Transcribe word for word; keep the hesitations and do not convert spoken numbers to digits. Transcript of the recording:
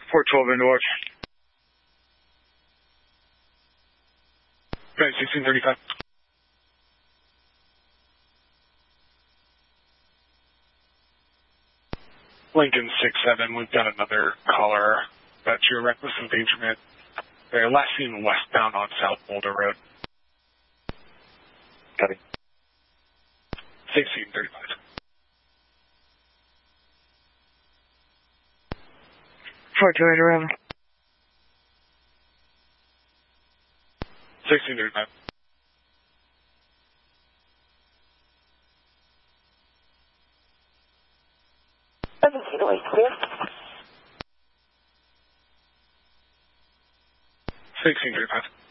four twelve into watch. Right, sixteen thirty-five. Lincoln six seven, we've got another caller about your reckless endangerment. They're last seen westbound on South Boulder Road. Copy. sixteen thirty-five. four two eight arrival. sixteen thirty-five. seventeen oh eight, clear. sixteen thirty-five.